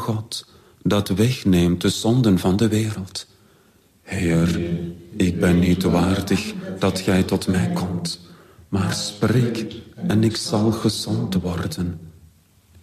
God, dat wegneemt de zonden van de wereld. Heer, ik ben niet waardig dat gij tot mij komt, maar spreek en ik zal gezond worden.